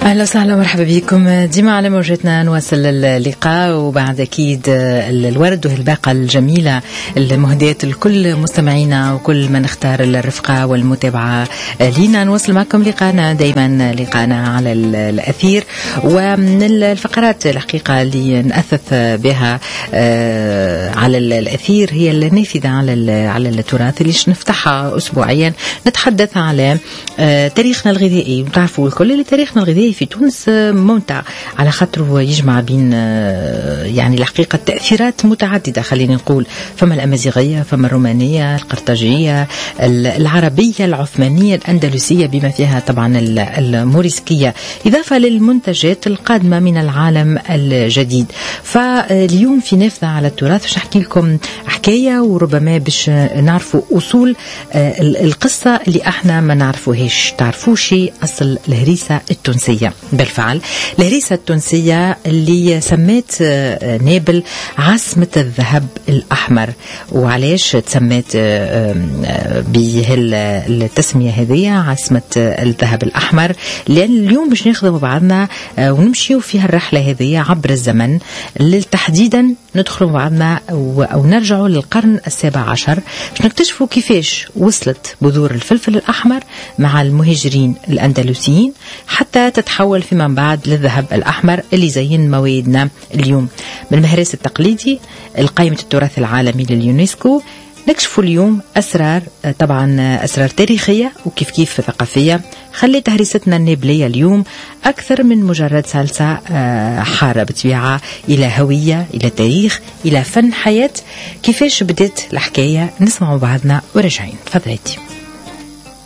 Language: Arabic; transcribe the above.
أهلا وسهلا ومرحبا بكم ديما على موجتنا. نواصل اللقاء وبعد أكيد الورد والباقة الجميلة المهدية لكل مستمعينا وكل من اختار الرفقة والمتابعة لينا. نواصل معكم لقاءنا دايما لقاءنا على الأثير، ومن الفقرات الحقيقة اللي نأثث بها على الأثير هي النافذة على التراث اللي نفتحها أسبوعيا نتحدث على تاريخنا الغذائي. وتعرفوا الكل اللي تاريخنا الغذائي في تونس ممتع على خاطره يجمع بين يعني الحقيقة تأثيرات متعددة. خلينا نقول فما الأمازيغية، فما الرومانية، القرطاجية، العربية، العثمانية، الأندلسية، بما فيها طبعا الموريسكية، إضافة للمنتجات القادمة من العالم الجديد. فاليوم في نافذة على التراث باش نحكي لكم حكاية، وربما باش نعرفوا أصول القصة اللي احنا ما نعرفوهاش. تعرفوش أصل الهريسة التونسية؟ بالفعل الهريسة التونسية اللي سميت نابل عاصمة الذهب الأحمر. وعلاش تسميت بالتسمية هذه عاصمة الذهب الأحمر؟ لأن اليوم باش ناخذ بعضنا ونمشيو فيها الرحلة هذه عبر الزمن، تحديدا ندخلوا بعضنا أو نرجعوا للقرن السابع عشر باش نكتشفوا كيفاش وصلت بذور الفلفل الأحمر مع المهاجرين الأندلسيين حتى تتحول فيما بعد للذهب الأحمر اللي زين موادنا اليوم. من المهرس التقليدي لقائمة التراث العالمي لليونسكو نكشفوا اليوم أسرار، طبعا أسرار تاريخية وكيف كيف ثقافية خلت هريستنا النابلية اليوم أكثر من مجرد صلصة حارة بطبيعة، إلى هوية، إلى تاريخ، إلى فن حياة. كيفاش بدت الحكاية؟ نسمع بعضنا ورجعين. تفضلي.